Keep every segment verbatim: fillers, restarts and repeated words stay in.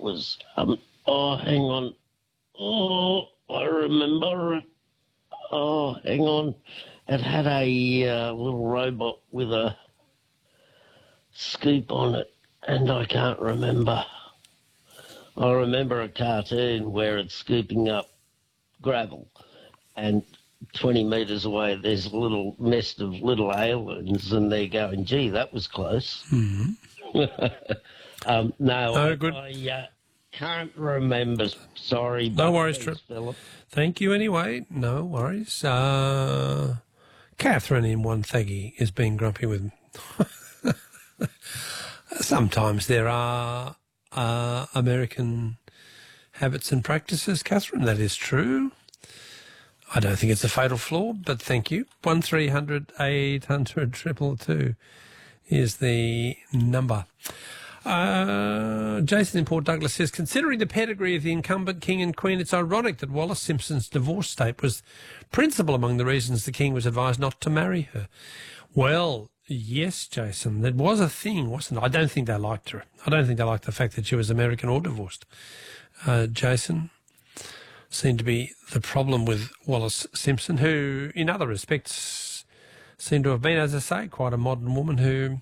was, um, oh, hang on. Oh, I remember it. Oh, hang on. It had a uh, little robot with a scoop on it, and I can't remember. I remember a cartoon where it's scooping up gravel, and twenty metres away there's a little nest of little aliens, and they're going, gee, that was close. Mm-hmm. um, no, no, I, good. I uh, can't remember. Sorry. No worries, thanks, Trip. Thank you anyway. No worries. Uh, Catherine in one thaggy is being grumpy with me. Sometimes there are uh, American habits and practices, Catherine. That is true. I don't think it's a fatal flaw, but thank you. One three hundred eight hundred triple two is the number. Uh, Jason in Port Douglas says, considering the pedigree of the incumbent king and queen, it's ironic that Wallace Simpson's divorce tape was principal among the reasons the king was advised not to marry her. Well, yes, Jason, that was a thing, wasn't it? I don't think they liked her. I don't think they liked the fact that she was American or divorced. Uh, Jason seemed to be the problem with Wallace Simpson, who, in other respects, seemed to have been, as I say, quite a modern woman who...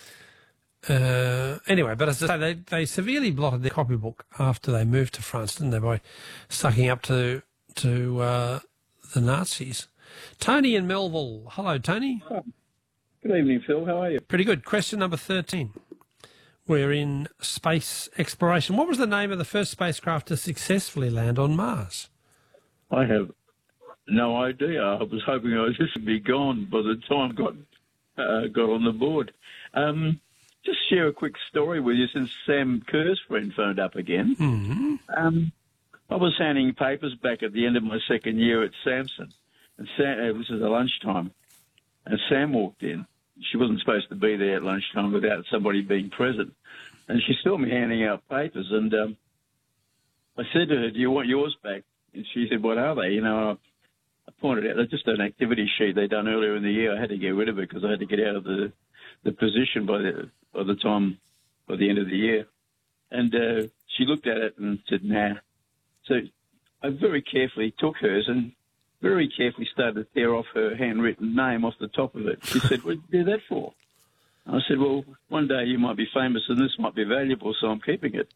Uh, anyway, but as I say, they, they severely blotted their copybook after they moved to France, didn't they, by sucking up to to uh, the Nazis. Tony in Melville. Hello, Tony. Oh, good evening, Phil. How are you? Pretty good. Question number thirteen. We're in space exploration. What was the name of the first spacecraft to successfully land on Mars? I have no idea. I was hoping I was just to be gone by the time got uh, got on the board. Um, just share a quick story with you since Sam Kerr's friend phoned up again. Mm-hmm. Um, I was handing papers back at the end of my second year at Samson, and Sam, it was at lunchtime, and Sam walked in. She wasn't supposed to be there at lunchtime without somebody being present, and she saw me handing out papers, and um, I said to her, "Do you want yours back?" And she said, "What are they?" You know, I pointed out, they're just an activity sheet they'd done earlier in the year. I had to get rid of it because I had to get out of the, the position by the by the time, by the end of the year. And uh, she looked at it and said, nah. So I very carefully took hers and very carefully started to tear off her handwritten name off the top of it. She said, what did you do that for? I said, well, one day you might be famous and this might be valuable, so I'm keeping it.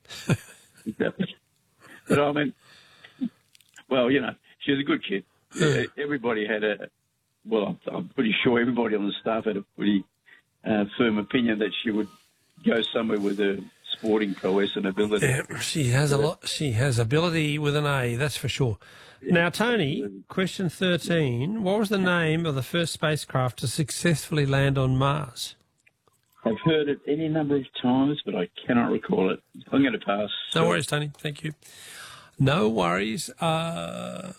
But I mean, well, you know, she was a good kid. Everybody had a, well, I'm pretty sure everybody on the staff had a pretty uh, firm opinion that she would go somewhere with a sporting prowess and ability. Yeah, she has a lot. She has ability with an A, that's for sure. Yeah. Now, Tony, question thirteen. What was the name of the first spacecraft to successfully land on Mars? I've heard it any number of times, but I cannot recall it. I'm going to pass. No so. worries, Tony. Thank you. No worries. Uh,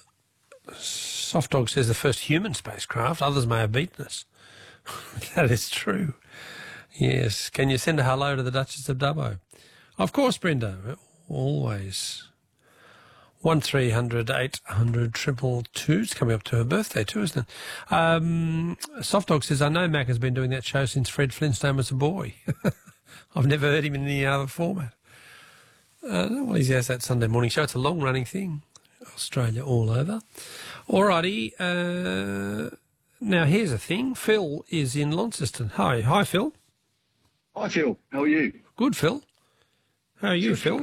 Soft Dog says the first human spacecraft. Others may have beaten us. That is true. Yes. Can you send a hello to the Duchess of Dubbo? Of course, Brenda. Always. One three hundred eight hundred triple two. It's coming up to her birthday too, isn't it? Um, Soft Dog says, I know Mac has been doing that show since Fred Flintstone was a boy. I've never heard him in any other format. Uh, well, he has that Sunday morning show. It's a long-running thing. Australia all over. All righty. Uh, now, here's a thing. Phil is in Launceston. Hi. Hi, Phil. Hi, Phil. How are you? Good, Phil. How are you, Phil?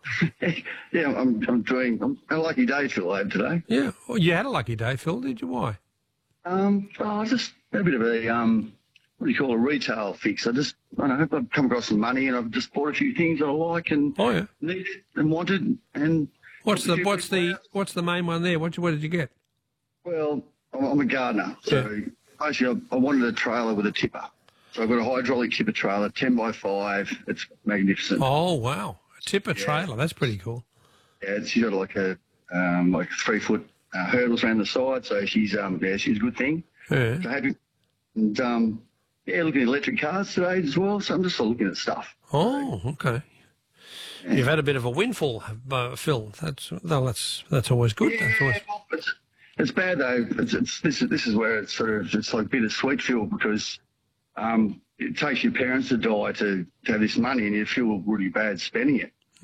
yeah, I'm I'm doing... I'm a lucky day, Phil, I had today. Yeah. Well, you had a lucky day, Phil, did you? Why? Um, oh, I just had a bit of a, um, what do you call a retail fix. I just, I don't know, I've come across some money and I've just bought a few things I like and oh, yeah. needed and wanted. And what's the what's the what's the main one there? What what did you get? Well, I'm, I'm a gardener, so yeah. basically I, I wanted a trailer with a tipper. So I've got a hydraulic tipper trailer, ten by five. It's magnificent. Oh wow, a tipper yeah. trailer. That's pretty cool. Yeah, it's got like a um, like three foot uh, hurdles around the side. So she's um yeah she's a good thing. Yeah. So happy. And um yeah, looking at electric cars today as well. So I'm just looking at stuff. Oh, okay. Yeah. You've had a bit of a windfall, uh, Phil. That's well, that's that's always good. Yeah, that's always... it's, it's bad though. It's, it's this is this is where it's sort of it's like bittersweet, Phil, because um, it takes your parents to die to, to have this money, and you feel really bad spending it.